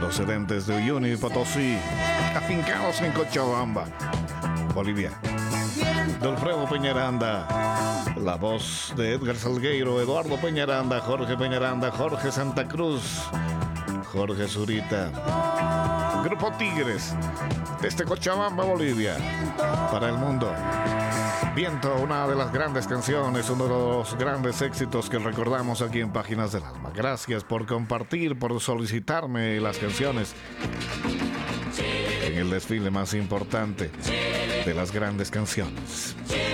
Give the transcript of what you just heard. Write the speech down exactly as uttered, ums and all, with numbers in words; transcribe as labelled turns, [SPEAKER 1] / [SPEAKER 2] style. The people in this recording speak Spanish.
[SPEAKER 1] procedentes de Uyuni, Potosí, afincados en Cochabamba, Bolivia. Dolfredo Peñaranda, la voz de Edgar Salgueiro, Eduardo Peñaranda, Jorge Peñaranda, Jorge Santa Cruz, Jorge Zurita. Grupo Tigres, desde Cochabamba, Bolivia, para el mundo. Viento, una de las grandes canciones, uno de los grandes éxitos que recordamos aquí en Páginas del Alma. Gracias por compartir, por solicitarme las canciones en el desfile más importante de las grandes canciones.